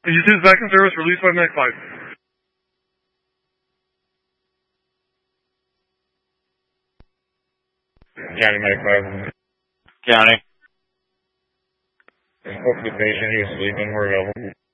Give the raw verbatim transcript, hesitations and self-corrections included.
You two vacuum service, release five nine five. County Medic five. County. Spoke to the patient, he was sleeping, we're available.